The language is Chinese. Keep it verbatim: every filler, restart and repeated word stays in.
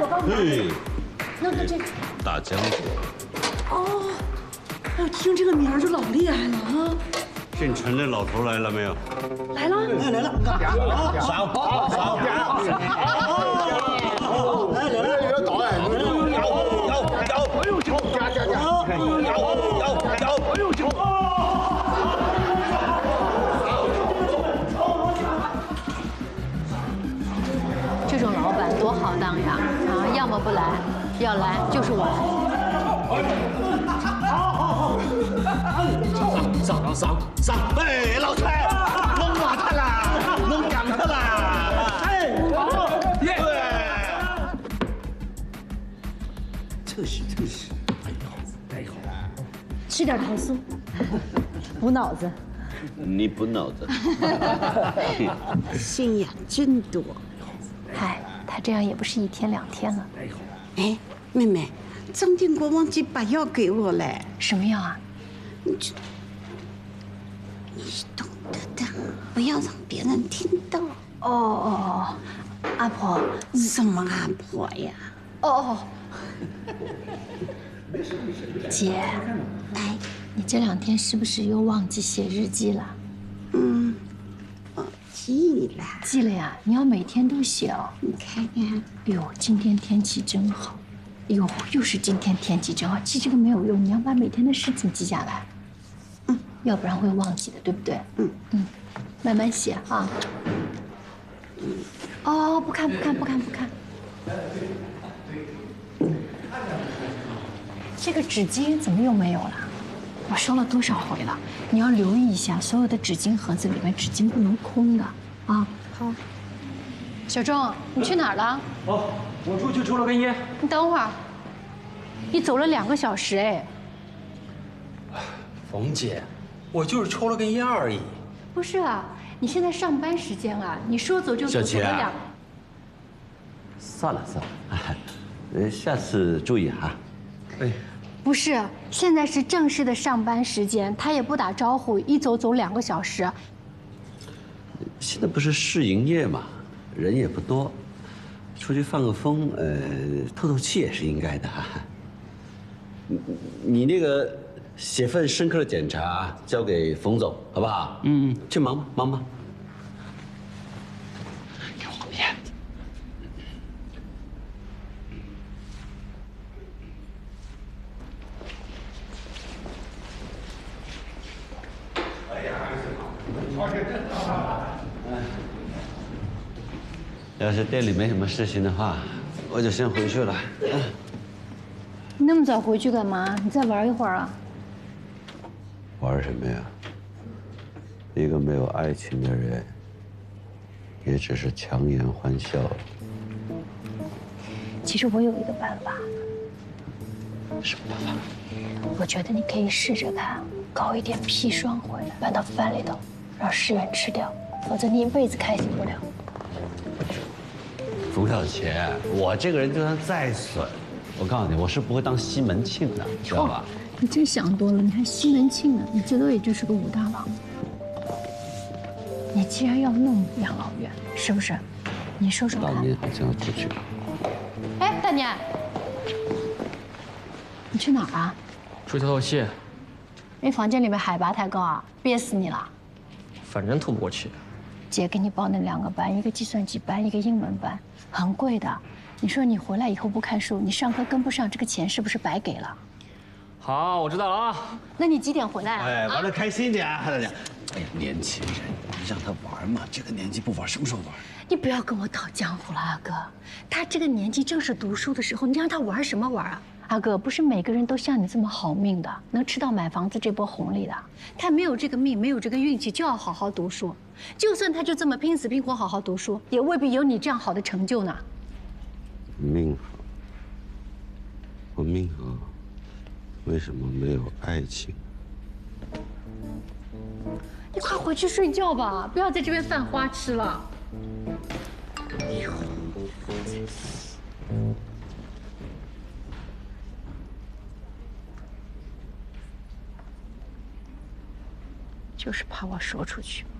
我帮忙。 嘿， 那那这大将军。 哦，哎呦，听这个名儿就老厉害了啊！ 姓陈的老头来了没有？ 来了， 来来了， 上上上！ 来来来，有导演，有有有有，哎呦，加加加，有有有，哎呦，有。 这种老板多好当呀！啊，要么不来，要来就是晚。 上上上！哎，老蔡，弄垮他啦，弄赶他啦！哎，对，特许特许，哎好，哎好， 吃点桃酥，补脑子。 你补脑子。 心眼真多。 嗨，他这样也不是一天两天了。 哎，妹妹，张定国忘记把药给我了。 什么药啊？ 你这，你懂得的，不要让别人听到。 哦哦哦，阿婆， 什么阿婆呀？ 哦哦，姐， 哎， 你这两天是不是又忘记写日记了？ 嗯，我记了。 记了呀，你要每天都写哦。 你看看， 哟，今天天气真好。哟，又是今天天气真好。记这个没有用，你要把每天的事情记下来。嗯，要不然会忘记的，对不对？ 嗯嗯，慢慢写啊。哦，不看不看不看不看。这个纸巾怎么又没有了？我收了多少回了？你要留意一下，所有的纸巾盒子里面纸巾不能空的啊。好。小钟，你去哪儿了？ 哦，我出去抽了根烟。 你等会儿。你走了两个小时哎。 冯姐，我就是抽了根烟而已。 不是啊，你现在上班时间啊，你说走就走，走了两。 算了算了，呃，下次注意哈。 哎。 不是，现在是正式的上班时间，他也不打招呼，一走走两个小时。 现在不是试营业嘛，人也不多，出去放个风，呃，透透气也是应该的哈。你你那个写份深刻的检查交给冯总，好不好？嗯，去忙吧，忙吧。给我面子。 要是店里没什么事情的话，我就先回去了。 你那么早回去干嘛？你再玩一会儿啊？ 玩什么呀？一个没有爱情的人，也只是强颜欢笑。 其实我有一个办法。 什么办法？ 我觉得你可以试着看，搞一点砒霜回来，搬到饭里头，让世远吃掉，否则你一辈子开心不了。 冯小姐，我这个人就算再损，我告诉你，我是不会当西门庆的，知道吧？ 你真想多了，你还西门庆呢？你最多也就是个武大郎。你既然要弄养老院，是不是？你说说看。 大年好像要出去。 哎，大年，你去哪儿啊？ 出去透透气。 那房间里面海拔太高啊，憋死你了。 反正透不过气。 姐给你报那两个班，一个计算机班，一个英文班，很贵的。你说你回来以后不看书，你上课跟不上，这个钱是不是白给了？ 好，我知道了啊。 那你几点回来啊？ 哎，玩的开心点啊，大家。哎呀，年轻人，你让他玩嘛，这个年纪不玩，什么时候玩？ 你不要跟我讨江湖了，阿哥。他这个年纪正是读书的时候，你让他玩什么玩啊？阿哥，不是每个人都像你这么好命的，能吃到买房子这波红利的。他没有这个命，没有这个运气，就要好好读书。就算他就这么拼死拼活好好读书，也未必有你这样好的成就呢。 命好，我命好，为什么没有爱情？ 你快回去睡觉吧，不要在这边犯花痴了。哎呦！就是怕我说出去。